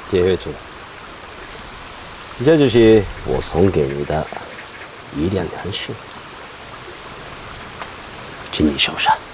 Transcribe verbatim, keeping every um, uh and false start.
贴绘出来。这就是我送给你的一辆良心，请你收下。